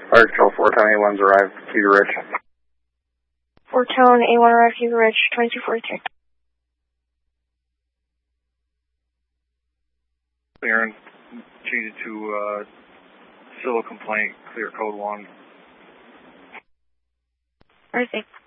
Fire Control 410 A1's arrived, Hugo Rich. 410 A1 arrived, Hugo Rich, 2243. Aaron, change it to civil complaint, clear code 1. Perfect.